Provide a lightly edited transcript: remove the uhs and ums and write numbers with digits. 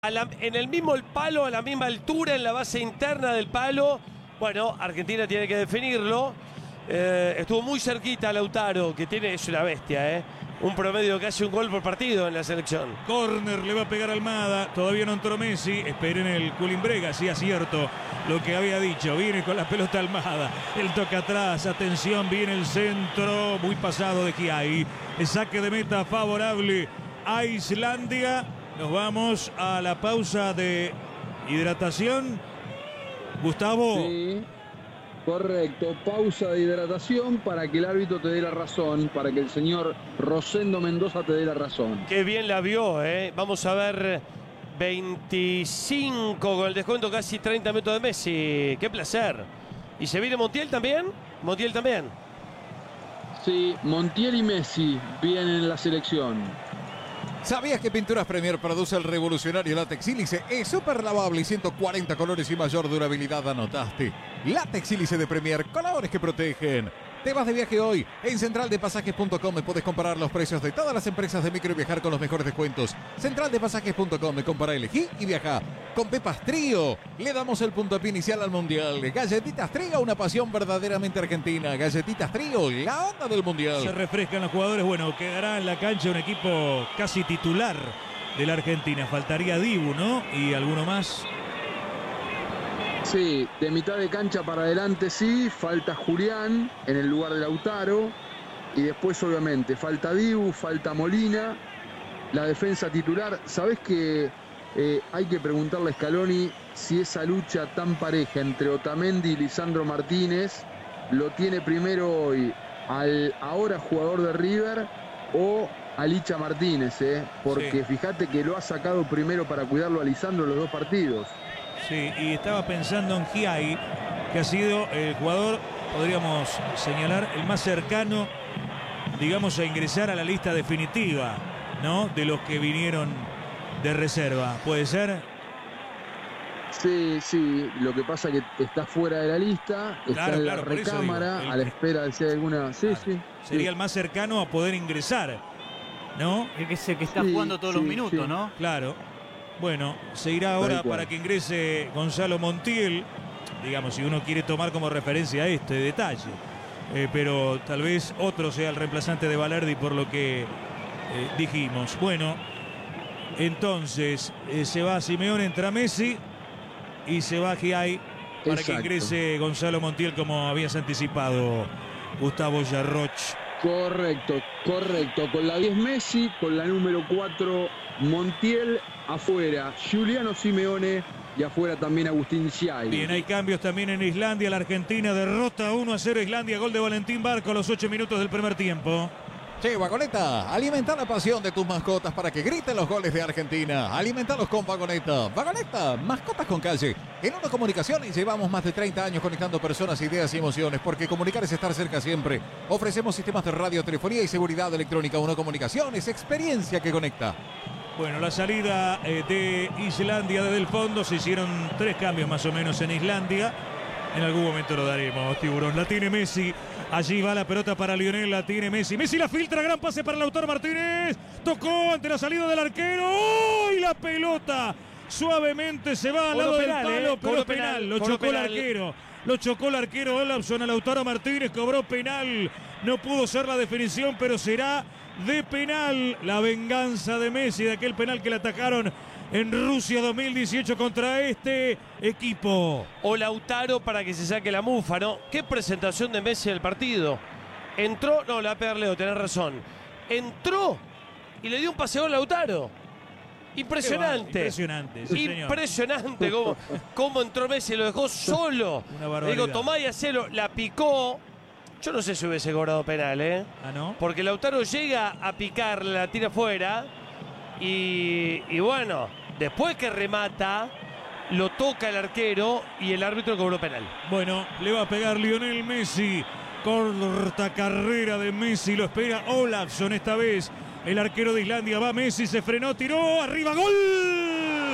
en el mismo el palo, a la misma altura, en la base interna del palo. Bueno, Argentina tiene que definirlo. Estuvo muy cerquita Lautaro, que es una bestia, un promedio de casi un gol por partido en la selección. Córner le va a pegar Almada, todavía no entró Messi, esperen el Culimbrega, sí acierto lo que había dicho, viene con la pelota Almada, el toque atrás, atención, viene el centro, muy pasado de Giai, el saque de meta favorable a Islandia. Nos vamos a la pausa de hidratación. Gustavo. Sí, correcto. Pausa de hidratación para que el árbitro te dé la razón, para que el señor Rosendo Mendoza te dé la razón. Qué bien la vio, Vamos a ver 25 con el descuento, casi 30 minutos de Messi. Qué placer. ¿Y se viene Montiel también? Montiel también. Sí, Montiel y Messi vienen en la selección. ¿Sabías que Pinturas Premier produce el revolucionario látex sílice? Es súper lavable y 140 colores y mayor durabilidad, anotaste. Látex sílice de Premier, colores que protegen. ¿Te vas de viaje hoy? En centraldepasajes.com puedes comparar los precios de todas las empresas de micro y viajar con los mejores descuentos. Centraldepasajes.com, compara, elegí y viaja. Con Pepas Trío, le damos el puntapié inicial al Mundial. Galletitas Trío, una pasión verdaderamente argentina. Galletitas Trío, la onda del Mundial. Se refrescan los jugadores. Bueno, quedará en la cancha un equipo casi titular de la Argentina. Faltaría Dibu, ¿no? Y alguno más. Sí, de mitad de cancha para adelante sí, falta Julián en el lugar de Lautaro y después obviamente falta Dibu, falta Molina, la defensa titular. ¿Sabés que hay que preguntarle a Scaloni si esa lucha tan pareja entre Otamendi y Lisandro Martínez lo tiene primero hoy al ahora jugador de River o a Licha Martínez, porque sí, fíjate que lo ha sacado primero para cuidarlo a Lisandro en los dos partidos. Sí, y estaba pensando en Giai, que ha sido el jugador, podríamos señalar, el más cercano, digamos, a ingresar a la lista definitiva, ¿no? De los que vinieron de reserva. ¿Puede ser? Sí, lo que pasa es que está fuera de la lista, está en la recámara, a la espera de si hay alguna... Sí. Sería el más cercano a poder ingresar, ¿no? El que está jugando todos los minutos, ¿no? Claro. Bueno, se irá ahora para que ingrese Gonzalo Montiel, digamos, si uno quiere tomar como referencia este detalle. Pero tal vez otro sea el reemplazante de Balerdi por lo que dijimos. Bueno, entonces se va Simeone, entra Messi y se va Giai para que ingrese Gonzalo Montiel, como habías anticipado, Gustavo Yarroch. Correcto. Con la 10 Messi, con la número 4 Montiel, afuera Giuliano Simeone y afuera también Agustín Giai. Bien, hay cambios también en Islandia. La Argentina derrota 1-0 Islandia, gol de Valentín Barco a los 8 minutos del primer tiempo. Che, Vagoneta, alimenta la pasión de tus mascotas para que griten los goles de Argentina. Alimentalos con Vagoneta. Vagoneta, mascotas con calle. En Uno Comunicaciones llevamos más de 30 años conectando personas, ideas y emociones, porque comunicar es estar cerca siempre. Ofrecemos sistemas de radio, telefonía y seguridad electrónica. Uno Comunicaciones, experiencia que conecta. Bueno, la salida de Islandia desde el fondo. Se hicieron 3 cambios más o menos en Islandia. En algún momento lo daremos, Tiburón. La tiene Messi. Allí va la pelota para Lionel, la tiene Messi. Messi la filtra, gran pase para Lautaro Martínez. Tocó ante la salida del arquero. ¡Oh! Y la pelota suavemente se va al lado del palo, pero penal. Lo chocó el arquero. Lo chocó el arquero Olafson a Lautaro Martínez. Cobró penal. No pudo ser la definición, pero será de penal. La venganza de Messi de aquel penal que le atacaron en Rusia 2018 contra este equipo. O Lautaro para que se saque la mufa, ¿no? Qué presentación de Messi del partido. Entró, no, la va a pegar Leo, tenés razón. Entró y le dio un paseo a Lautaro. Impresionante. Impresionante, sí, impresionante cómo entró Messi, lo dejó solo. Una barbaridad. Le digo, tomá y hacelo, la picó. Yo no sé si hubiese cobrado penal, ¿Ah, no? Porque Lautaro llega a picar, la tira fuera. Y bueno, después que remata, lo toca el arquero y el árbitro cobró penal. Bueno, le va a pegar Lionel Messi. Corta carrera de Messi, lo espera Olafson esta vez. El arquero de Islandia va Messi, se frenó, tiró, arriba, ¡gol!